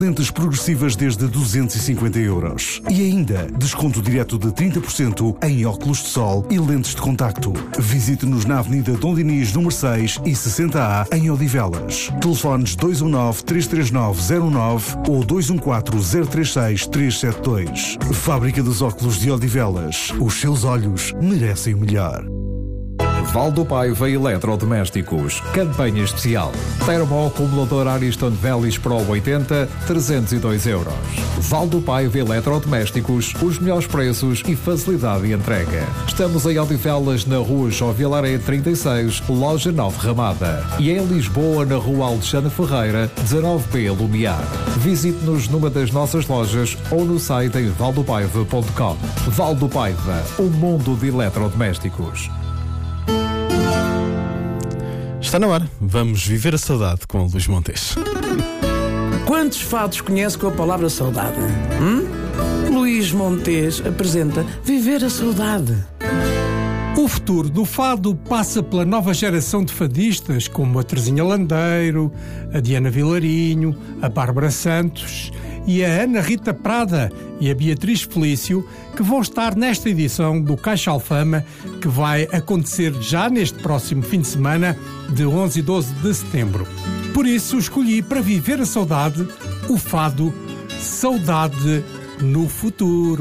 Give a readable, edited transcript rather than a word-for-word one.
Lentes progressivas desde 250 euros. E ainda, desconto direto de 30% em óculos de sol e lentes de contacto. Visite-nos na Avenida Dom Dinis, número 6 e 60A, em Odivelas. Telefones 219-339-09 ou 214-036-372. Fábrica dos Óculos de Odivelas. Os seus olhos merecem o melhor. Val do Paiva Eletrodomésticos. Campanha especial. Termoacumulador Ariston Velis Pro 80, 302 euros. Val do Paiva Eletrodomésticos, os melhores preços e facilidade de entrega. Estamos em Odivelas, na rua Jovialaré 36, loja 9 Ramada. E em Lisboa, na rua Alexandre Ferreira, 19B Lumiar. Visite-nos numa das nossas lojas ou no site em valdopaiva.com. Val do Paiva, um mundo de eletrodomésticos. Está na hora. Vamos viver a saudade com o Luís Montes. Quantos fados conhece com a palavra saudade? Luís Montes apresenta Viver a Saudade. O futuro do fado passa pela nova geração de fadistas, como a Terezinha Landeiro, a Diana Vilarinho, a Bárbara Santos e a Ana Rita Prada e a Beatriz Felício, que vão estar nesta edição do Caixa Alfama, que vai acontecer já neste próximo fim de semana, de 11 e 12 de setembro. Por isso, escolhi para viver a saudade o fado Saudade no Futuro.